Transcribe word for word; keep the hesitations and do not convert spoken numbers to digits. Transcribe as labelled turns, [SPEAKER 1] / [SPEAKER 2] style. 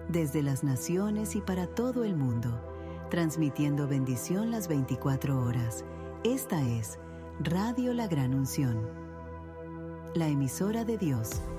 [SPEAKER 1] desde las naciones y para todo el mundo, transmitiendo bendición las veinticuatro horas. Esta es Radio La Gran Unción, la emisora de Dios